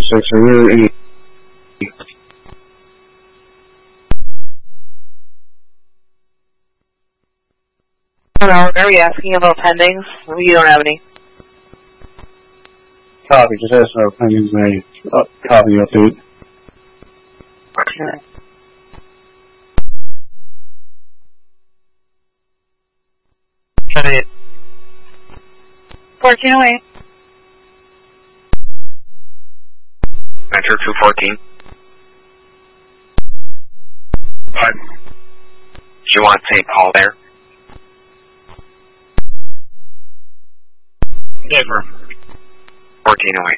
206, are there any... Hello, are we asking about pendings? We don't have any. Copy, just ask for pendings and a copy update. Okay. Hey. 1408. Enter 214. Do you want St. Paul there? Never. 1408.